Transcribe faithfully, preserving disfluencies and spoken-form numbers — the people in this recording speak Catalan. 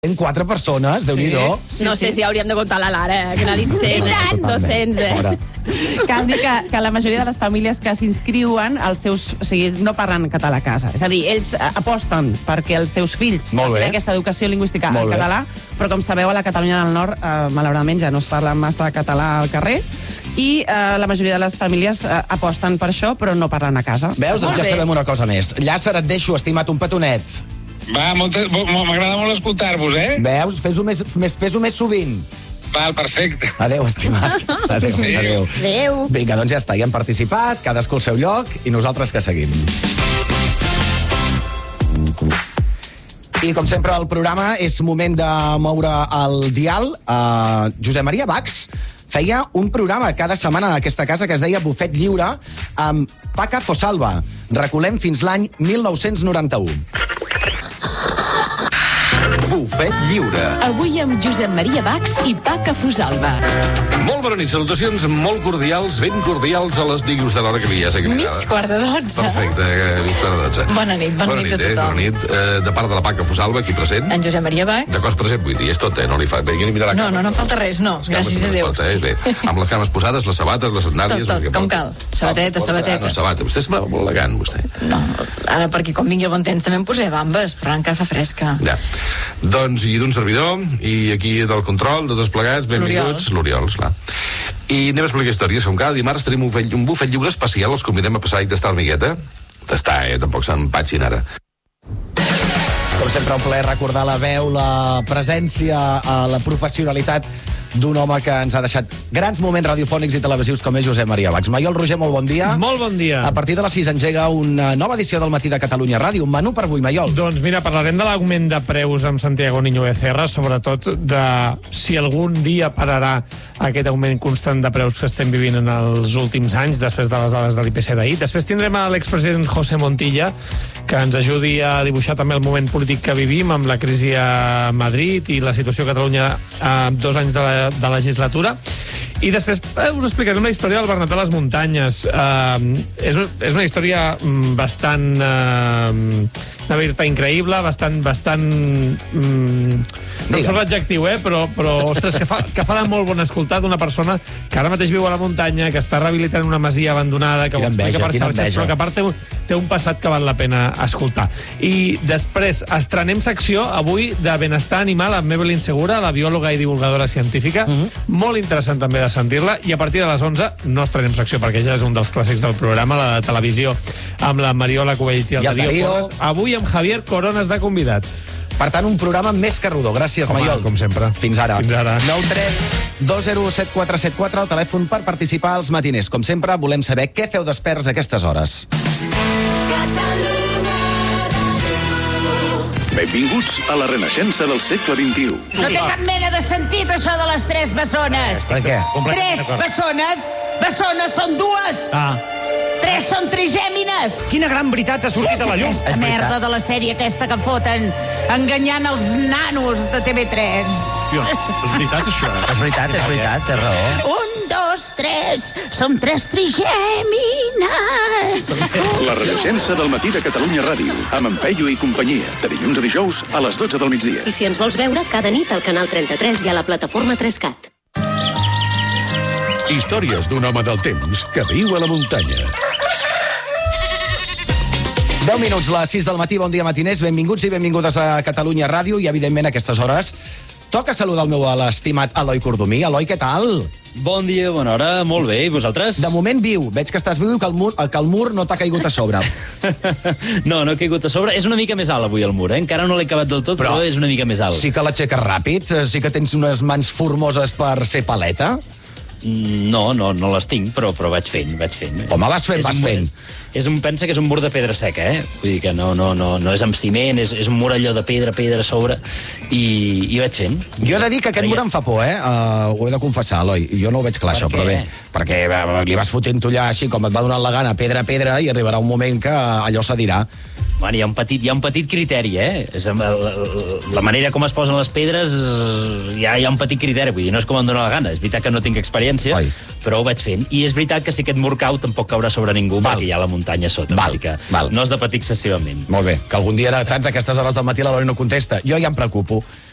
Quatre persones, Déu-n'hi-do. Sí, no sé sí. si hauríem de comptar la Lara, eh? Que n'ha dit cent, eh? dos-cents, eh? Cal dir que, que la majoria de les famílies que s'inscriuen, els seus, o sigui, no parlen català a casa. És a dir, ells aposten perquè els seus fills facin aquesta educació lingüística en català, però com sabeu, a la Catalunya del Nord, eh, malauradament, ja no es parla massa català al carrer, i eh, la majoria de les famílies eh, aposten per això, però no parlen a casa. Veus? Doncs ja sabem una cosa més. Llàcer, et deixo, estimat, un petonet. Va, m'agrada molt escoltar-vos, eh? Veus? Fes-ho més, fes-ho més sovint. Val, perfecte. Adéu, estimat. Adéu, adéu. Adéu. Vinga, doncs ja està, hi hem participat, cadascú al seu lloc, i nosaltres que seguim. I, com sempre, el programa és moment de moure el dial. Uh, Josep Maria Bax feia un programa cada setmana en aquesta casa que es deia Bufet Lliure amb Paca Fosalva. Reculem fins l'any mil nou-cents noranta-u. Bufet Lliure. Avui amb Josep Maria Bax i Paca Fosalva. Molt bona nit, salutacions molt cordials, ben cordials a les digues de l'hora que li ja sé que mig quart de dotze. Perfecte, mig quart de dotze. Bona nit, bona, bona nit, nit a tothom. Eh? Bona nit, eh, de part de la Paca Fosalva, aquí present. En Josep Maria Bax. De cos present, vull dir, és tot, eh? No li fa... Bé, jo ni mirarà no, cama, no, no falta res, no, gràcies a Déu. Porta, eh? Bé, amb les cames posades, les sabates, les sandàlies... Tot, tot, com cal. Sabateta, sabateta. No, sabata. Vostè sembla molt elegant, vostè. No, ara perquè com vingui el bon temps també em posé bambes, però encara fa fresca. Ja. Doncs, i d'un servidor, i aquí del control, de tots plegats, benvinguts, l'Oriol, esclar. I anem a explicar històries, com cada dimarts tenim un, un bufet lliure especial, els convidem a passar i tastar una miqueta. Tastar, eh? Tampoc s'empatxin ara. Com sempre, un plaer recordar la veu, la presència, la professionalitat d'un home que ens ha deixat grans moments radiofònics i televisius com és Josep Maria Bax. Maiol Roger, molt bon dia. Molt bon dia. A partir de les sis engega una nova edició del Matí de Catalunya Ràdio. Un menú per avui, Maiol. Doncs mira, parlarem de l'augment de preus amb Santiago Niño Becerra, sobretot de si algun dia pararà aquest augment constant de preus que estem vivint en els últims anys, després de les dades de l'I P C d'ahir. Després tindrem a l'expresident José Montilla, que ens ajudi a dibuixar també el moment polític que vivim amb la crisi a Madrid i la situació a Catalunya a dos anys de la de legislatura. I després eh, us explicarem la història del Bernat de les Muntanyes. Uh, és, un, és una història bastant uh, una veritat increïble, bastant bastant um, no sé l'adjectiu, eh? però, però ostres, que fa, que fa de molt bon escoltar d'una persona que ara mateix viu a la muntanya, que està rehabilitant una masia abandonada, que ho explica per xarxes, però que a part té un, té un passat que val la pena escoltar. I després estrenem secció avui de benestar animal amb Evelyn Segura, la biòloga i divulgadora científica. Uh-huh. Molt interessant també de sentir-la. I a partir de les onze no estrenem secció, perquè ja és un dels clàssics del programa, la de televisió, amb la Mariola Cubells i el Darío Porras. Avui amb Javier Coronas de convidat. Per tant, un programa més que rodó. Gràcies, Home, Maiol. Com sempre. Fins ara. Fins ara. nou tres dos zero set quatre set quatre, el telèfon per participar als matiners. Com sempre, volem saber què feu desperts a aquestes hores. Benvinguts a la renaixença del segle vint-i-u. No té cap mena de sentit, això de les tres bessones. Per què? Tres bessones? Bessones són dues. Ah. Tres són trigèmines. Quina gran veritat ha sortit a la llum. És aquesta merda de la sèrie aquesta que foten enganyant els nanos de T V tres. Tio, és veritat, això? És veritat, és veritat, té raó. Un, dos, tres. Som tres trigèmines. La renaixença del Matí de Catalunya Ràdio, amb en Peyu i companyia, de dilluns a dijous a les dotze del migdia. I si ens vols veure, cada nit al canal trenta-tres i a la plataforma tres cat. Històries d'un home del temps que viu a la muntanya. deu minuts, les sis del matí, bon dia matiners, benvinguts i benvingudes a Catalunya Ràdio i evidentment a aquestes hores toca saludar el meu estimat Eloi Cordomí. Eloi, què tal? Bon dia, bona hora, molt bé, i vosaltres? De moment viu, veig que estàs viu i que el mur, que el mur no t'ha caigut a sobre. No, no ha caigut a sobre, és una mica més alt avui el mur, eh? Encara no l'he acabat del tot, però, però és una mica més alt. Sí que l'aixeques ràpid, sí que tens unes mans formoses per ser paleta. No, no, no les tinc, però, però vaig fent, vaig fent. Home, vas fent, és vas un, fent. És un, pensa que és un mur de pedra seca, eh? Vull dir que no, no, no, no és amb ciment, és, és un muralló de pedra, pedra a sobre, i, i vaig fent. Jo he de dir que aquest mur em fa por, eh? Uh, ho he de confessar, Eloi. Jo no ho veig clar, per això, què? Però bé. Perquè uh, li vas fotent allà així, com et va donant la gana, pedra a pedra, i arribarà un moment que allò se dirà. Bueno, hi ha un petit, hi ha un petit criteri, eh? És, la, la manera com es posen les pedres, hi ha, hi ha un petit criteri, vull dir, no és com em dóna la gana. És veritat que no tinc experiència, Oi. però ho vaig fent. I és veritat que si aquest mur cau tampoc caurà sobre ningú, val. perquè hi ha la muntanya sota. Val. Que val. No has de patir excessivament. Molt bé, que algun dia, saps, a aquestes hores del matí l'Eloi no contesta. Jo ja em preocupo.